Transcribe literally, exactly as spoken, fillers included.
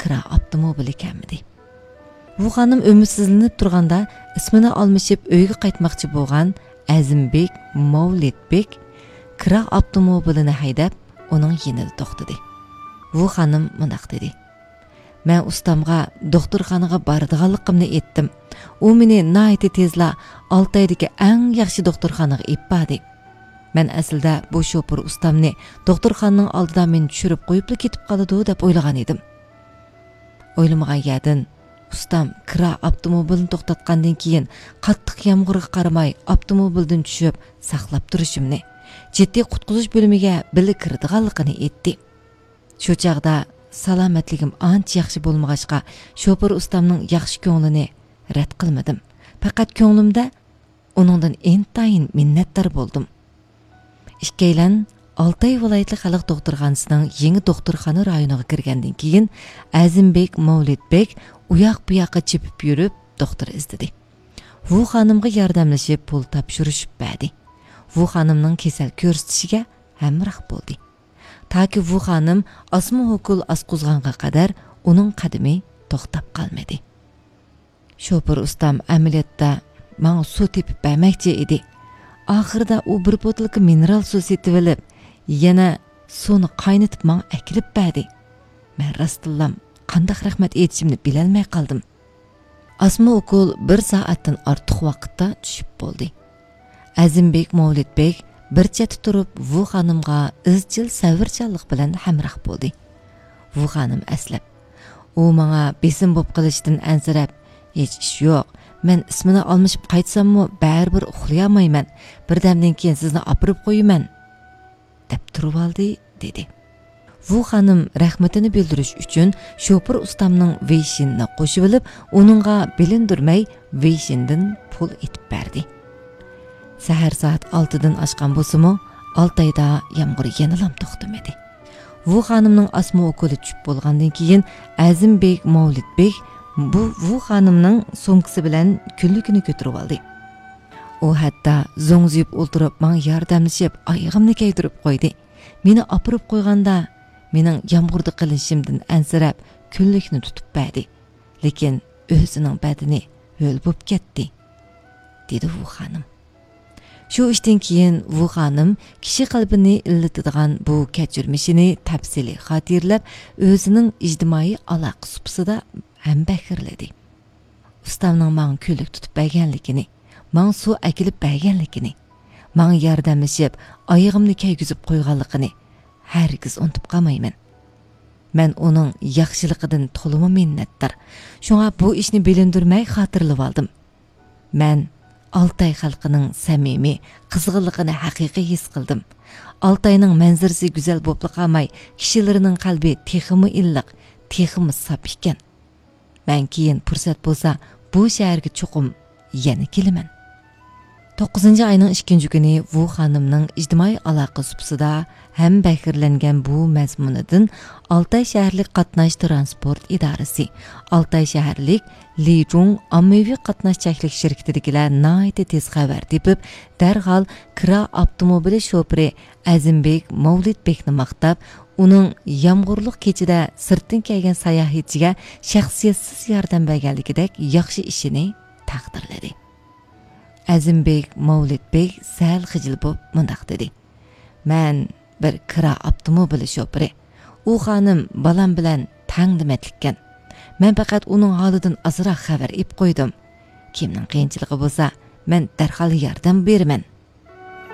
kira avtomobil ekanmidi. Bu xanım ümidsizlanib turganda ismini almışıp uyga qaytmoqchi bo'lgan Azimbek Mavlidbek kira avtomobilini haydab uning yonida to'xtadi. Bu xanım mundaq dedi: "Men ustamga doktorxonaga boradiganligimni aytdim. U meni nihoyat tezla Altaydagi eng yaxshi doktorxonaga ipadi. Men aslida bu shofir ustamni doktorxonaning oldida meni tushirib qo'yib ketib qoladi deb o'ylagan edim. O'ylamagan yerdan ustam kira avtomobilni to'xtatgandan keyin qattiq yomg'irga qaramay avtomobildan tushib saqlab turishimni, jiddiy qutqizish bo'limiga birga kiradiganligini aytdi. Shu chaqda salomatligim ancha yaxshi bo'lmag'achqa shofir ustamning yaxshi ko'nglini rad qilmadim. Faqat ko'nglimda uningdan intayin minnatdor bo'ldim. Ikkaylan Altay viloyatli xalq doktorxonasining yangi doktorxona rayoniga kirgandan keyin Azimbek Mavlidbek uyoq bu yoqqa chepib yurib doktor izladi. Bu xonimga yordamlashib pul topshirishib berdi. Bu xonimning kasal ko'rsatishiga hamroh bo'ldi. Taki bu xonim osma hukul asquzg'anga qadar uning qadami to'xtab qolmadi. Shofir ustam amaliyotda menga suv tepib bermoqchi edi. Oxirida u bir botilka mineral suv setib olib, yana suvni qaynatib menga akilib berdi. Men rastillam qanday rahmat aytishimni bilolmay qoldim. Osma hukul bir soatdan ortiq vaqtda tushib bo'ldi. Azimbek Mavlidbek bir chetda turib bu xonimga izchil savrchanlik bilan hamroh bo'ldi. Bu xonim aslab u menga besim bo'lib qolishidan ansirab, hech ish yo'q, men ismini almashib qaytsammi baribir uxlayolmayman, birdamdan keyin sizni opirib qo'yaman deb turib oldi dedi. Bu xonim rahmatini bildirish uchun shofir ustamning veyshinni qo'shib olib, uningga bilindirmay veyshindan pul etib berdi. Sahar soat oltidan oshgan bo'lsa-mu, Altayda yomg'ir yana to'xtamadi. Bu xonimning osma o'kuli tushib bo'lgandan keyin Azimbek Mavlidbek bu bu xonimning so'mkisi bilan kunligini ko'tarib oldi. U hatto zo'ngzib o'ltirib, menga yordamlashib, oyog'imni kaydirib qo'ydi. Meni opirib qo'yganda, mening yomg'irda qilishimdan ansirab, kunlikni tutib berdi. Lekin o'zining badini o'l bo'lib ketdi, dedi bu xonim. Shu ishdan keyin bu xonim kishi qalbini illatadigan bu kechirmishini tafsili xotirlab, o'zining ijtimoiy aloqa supsida ham baxirladi. Ustamning menga kunlik tutib berganligini, menga suv akilib berganligini, menga yordamlashib, oyog'imni kaygizib qo'yganligini hargiz unutib qolmayman. Men uning yaxshiligidan to'limi minnatdor. Shunga bu ishni bilindirmay xotirlab oldim. Men Altay xalqining samimiy qizg'inligini haqiqiy his qildim. Altayning manzarasi go'zal bo'lib qolmay, kishilarining qalbi texmi illiq, texmi sap ekan. Men keyin fursat bo'lsa, bu shaharga cho'qim yana kelaman. to'qqizinchi oyning ikkinchi kuni bu xonimning ijtimoiy aloqa supsida ham baxirlangan bu mazmunidan Altay shaharlik qatnash transport idorasi, Altay shaharlik Lijung ommaviy qatnash cheklik shirkatidagilar nihoyat tez xabar tepib, darhol kira avtomobili shofiri Azimbek Mavlidbekni maqtab, uning yomg'irliq kechida sirtdan kelgan sayohatchiga shaxsiyatsiz yordam berganligidek yaxshi ishini taqdirladi. Azimbek Mavlidbek sal xijil bo'lib mundaq dedi: "Men bir kira avtomobili shofiri. U xonim balam bilan tangdimatlikkan. Men faqat uning holidan azroq xabar ib qo'ydim. Kimning qiyinchiligi bo'lsa, men darhol yordam beraman."